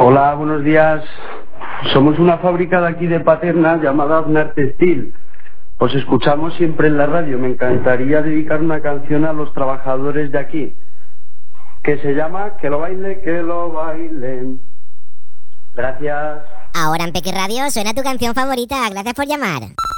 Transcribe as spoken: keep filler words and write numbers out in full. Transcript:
Hola, buenos días. Somos una fábrica de aquí de Paterna llamada Aznar Textil. Os escuchamos siempre en la radio. Me encantaría dedicar una canción a los trabajadores de aquí, que se llama Que lo baile, que lo bailen. Gracias. Ahora en Pequi Radio suena tu canción favorita. Gracias por llamar.